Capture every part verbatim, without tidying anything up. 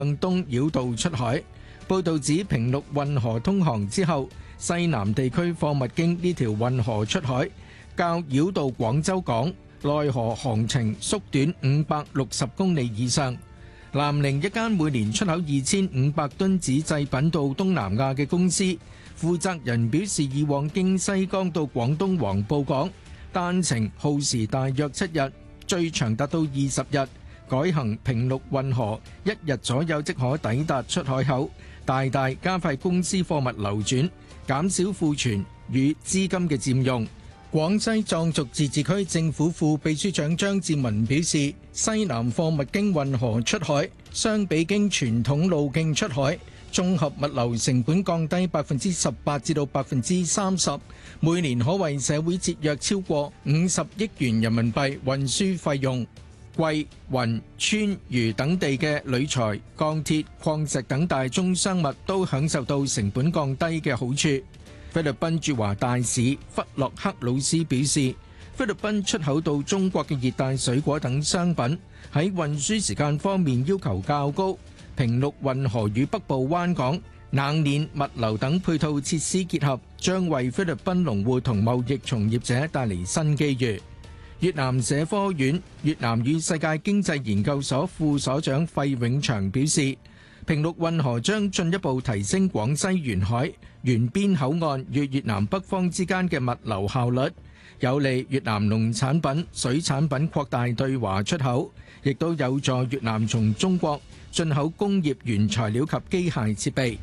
向東繞道出海。報道指平陸運河通航之後，西南地區貨物經呢條運河出海，較繞道廣州港內河航程縮短五百六十公里以上。南寧一間每年出口二千五百噸紙製品到東南亞嘅公司負責人表示，以往經西江到廣東黃埔港單程耗時大約七日，最長達到二十日。改行平陸運河，一日左右即可抵達出海口，大大加快公司貨物流轉，減少庫存與資金嘅佔用。廣西壯族自治區政府副秘書長張志文表示，西南貨物經運河出海，相比經傳統路徑出海，綜合物流成本降低百分之十八至到百分之三十，每年可為社會節約超過五十億元人民幣運輸費用。貴雲川渝等地嘅鋁材、鋼鐵、礦石等大宗商物都享受到成本降低嘅好處。菲律賓駐華大使弗洛克魯斯表示，菲律賓出口到中國嘅熱帶水果等商品喺運輸時間方面要求較高。平陸運河與北部灣港冷鏈物流等配套設施結合，將為菲律賓農戶同貿易從業者帶嚟新機遇。越南社科院越南與世界經濟研究所副所長費永祥表示，平陸運河將進一步提升廣西沿海沿邊口岸與越南北方之間嘅物流效率，有利越南農產品、水產品擴大對華出口，亦都有助越南從中國進口工業原材料及機械設備。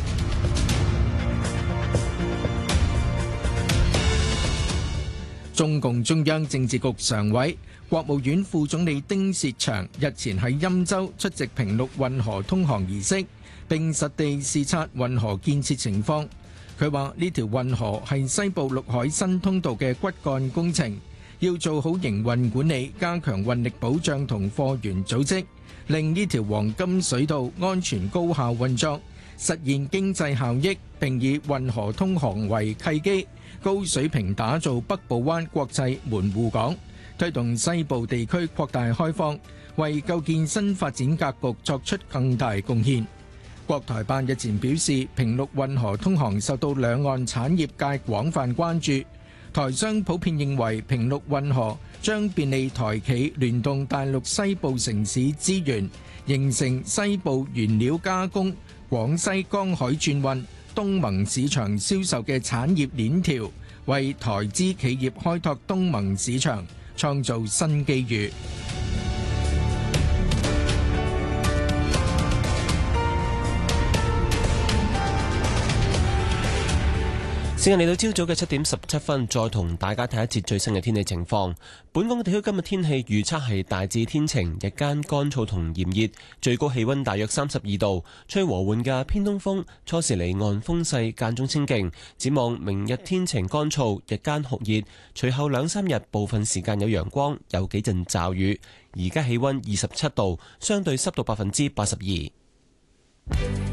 中共中央政治局常委、國務院副總理丁薛祥日前喺欽州出席平陸運河通航儀式，並實地視察運河建設情況。佢話呢條運河係西部陸海新通道嘅骨幹工程，要做好營運管理，加強運力保障同貨源組織，令呢條黃金水道安全高效運作，實現經濟效益，並以運河通航為契機，高水平打造北部灣國際門戶港，推動西部地區擴大開放，為構建新發展格局作出更大貢獻。國台辦日前表示，平陸運河通航受到兩岸產業界廣泛關注，台商普遍認為平陸運河將便利台企聯動大陸西部城市資源，形成西部原料加工、廣西江海轉運、東盟市場銷售嘅產業鏈條，為台資企業開拓東盟市場創造新機遇。 時間嚟到朝早嘅七點十七分，再同大家睇一節最新嘅天氣情況。本港地區今日天氣預測係大致天晴，日間乾燥同炎熱，最高氣溫大約三十二度，吹和緩嘅偏東風，初時離岸風勢間中清勁。展望明日天晴乾燥，日間酷熱，隨後兩三日部分時間有陽光，有幾陣驟雨。而家氣溫二十七度，相對濕度百分之八十二。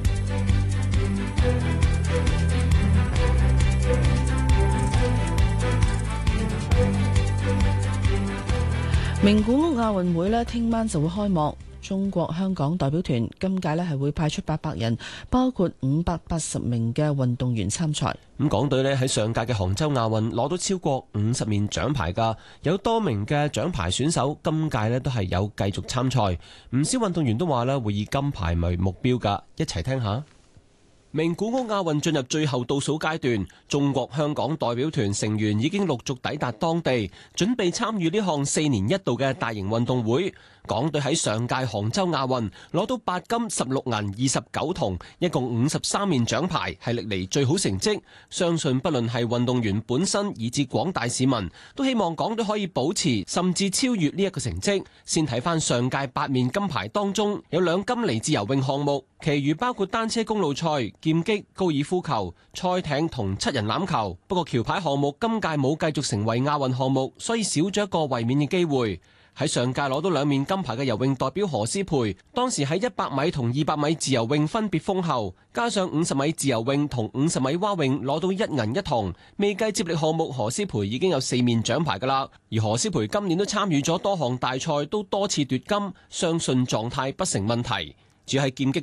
名古屋亞運會呢，聽晚就會開幕。中國香港代表團今屆呢係會派出八百人，包括五百八十名嘅運動員參賽。 咁港隊呢喺上屆嘅杭州亞運攞到超過五十面獎牌㗎，有多名嘅獎牌選手今屆呢都係有繼續參賽。唔少運動員都話呢會以金牌為目標㗎，一齊聽下。名古屋亞運進入最後倒數階段，中國香港代表團成員已經陸續抵達當地，準備參與呢項四年一度嘅大型運動會。港隊喺上屆杭州亞運攞到八金十六銀二十九銅，一共五十三面獎牌，係歷嚟最好成績。相信不論係運動員本身，以至廣大市民，都希望港隊可以保持甚至超越呢一個成績。先睇翻上屆八面金牌當中，有兩金嚟自游泳項目，其餘包括單車公路賽、劍擊、高爾夫球、賽艇同七人欖球。不過橋牌項目今屆冇繼續成為亞運項目，所以少咗一個衛冕嘅機會。喺上屆攞到兩面金牌嘅游泳代表何詩蓓，當時喺一百米同二百米自由泳分別封后，加上五十米自由泳同五十米蛙泳攞到一銀一銅，未計接力項目，何詩蓓已經有四面獎牌㗎喇。而何詩蓓今年都參與咗多項大賽，都多次奪金，相信狀態不成問題。 至於喺劍擊